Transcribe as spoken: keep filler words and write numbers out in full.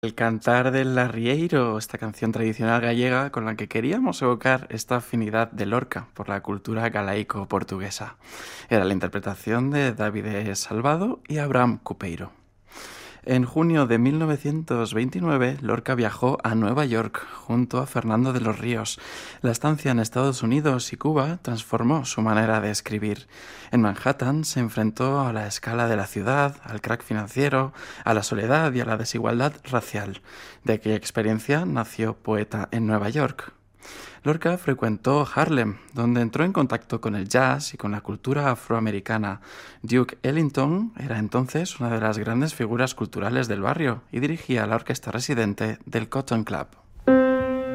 El cantar del arrieiro, esta canción tradicional gallega con la que queríamos evocar esta afinidad de Lorca por la cultura galaico-portuguesa. Era la interpretación de Davide Salvado y Abraham Cupeiro. En junio de mil novecientos veintinueve, Lorca viajó a Nueva York junto a Fernando de los Ríos. La estancia en Estados Unidos y Cuba transformó su manera de escribir. En Manhattan se enfrentó a la escala de la ciudad, al crack financiero, a la soledad y a la desigualdad racial. De aquella experiencia nació Poeta en Nueva York. Lorca frecuentó Harlem, donde entró en contacto con el jazz y con la cultura afroamericana. Duke Ellington era entonces una de las grandes figuras culturales del barrio y dirigía la orquesta residente del Cotton Club.